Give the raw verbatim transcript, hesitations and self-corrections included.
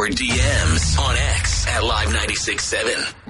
our D Ms on X at Live ninety-six point seven.